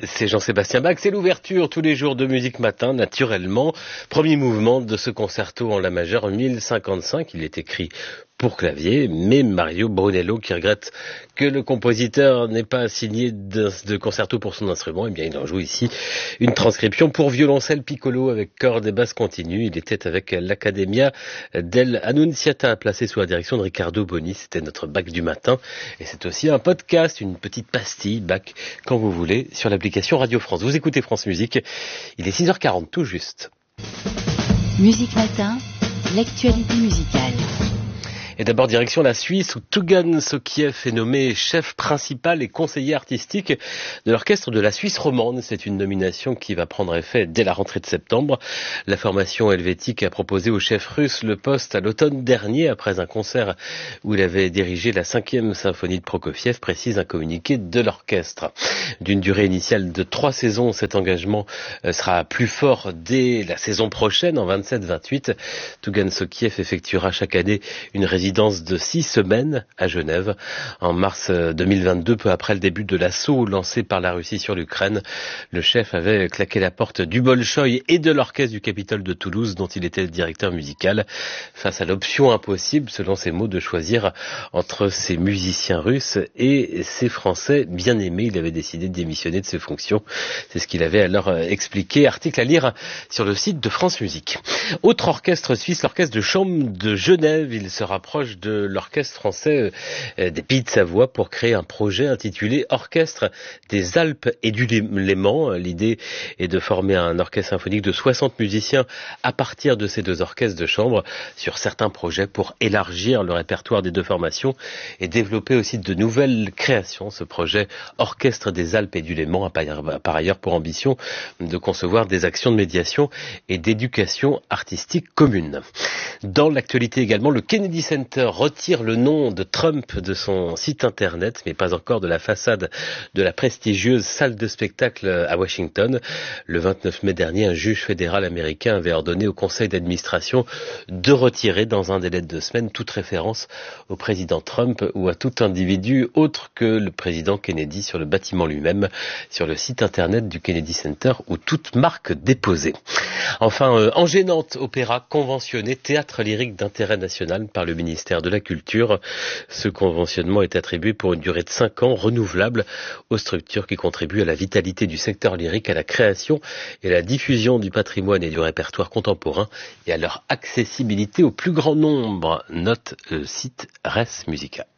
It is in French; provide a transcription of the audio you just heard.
C'est Jean-Sébastien Bach, c'est l'ouverture tous les jours de Musique Matin, naturellement. Premier mouvement de ce concerto en la majeure 1055, il est écrit pour clavier, mais Mario Brunello, qui regrette que le compositeur n'ait pas signé de concerto pour son instrument, eh bien il en joue ici une transcription pour violoncelle piccolo avec cordes et basses continues. Il était avec l'Accademia dell'Annunziata, placé sous la direction de Riccardo Boni. C'était notre Bach du matin, et c'est aussi un podcast, une petite pastille Bach, quand vous voulez, sur l'application Radio France. Vous écoutez France Musique, il est 6h40 tout juste. Musique Matin, l'actualité musicale. Et d'abord direction la Suisse où Tougan Sokiev est nommé chef principal et conseiller artistique de l'orchestre de la Suisse romande. C'est une nomination qui va prendre effet dès la rentrée de septembre. La formation helvétique a proposé au chef russe le poste à l'automne dernier après un concert où il avait dirigé la 5e symphonie de Prokofiev, précise un communiqué de l'orchestre. D'une durée initiale de 3 saisons, cet engagement sera plus fort dès la saison prochaine en 27-28. Tougan Sokiev effectuera chaque année une résidence de 6 semaines à Genève. En mars 2022, peu après le début de l'assaut lancé par la Russie sur l'Ukraine, le chef avait claqué la porte du Bolchoï et de l'orchestre du Capitole de Toulouse, dont il était le directeur musical, face à l'option impossible, selon ses mots, de choisir entre ses musiciens russes et ses Français bien aimés. Il avait décidé de démissionner de ses fonctions. C'est ce qu'il avait alors expliqué. Article à lire sur le site de France Musique. Autre orchestre suisse, l'orchestre de chambre de Genève. Il se rapproche de l'orchestre français des Pays de Savoie pour créer un projet intitulé Orchestre des Alpes et du Léman. L'idée est de former un orchestre symphonique de 60 musiciens à partir de ces deux orchestres de chambre sur certains projets pour élargir le répertoire des deux formations et développer aussi de nouvelles créations. Ce projet Orchestre des Alpes et du Léman a par ailleurs pour ambition de concevoir des actions de médiation et d'éducation artistique commune. Dans l'actualité également, le Kennedy Center retire le nom de Trump de son site internet, mais pas encore de la façade de la prestigieuse salle de spectacle à Washington. Le 29 mai dernier, un juge fédéral américain avait ordonné au conseil d'administration de retirer dans un délai de 2 semaines toute référence au président Trump ou à tout individu autre que le président Kennedy sur le bâtiment lui-même, sur le site internet du Kennedy Center ou toute marque déposée. Enfin, Angers Nantes, opéra conventionné, théâtre lyrique d'intérêt national par le ministère de la Culture. Ce conventionnement est attribué pour une durée de 5 ans, renouvelable, aux structures qui contribuent à la vitalité du secteur lyrique, à la création et à la diffusion du patrimoine et du répertoire contemporain et à leur accessibilité au plus grand nombre. Note le site Res Musica.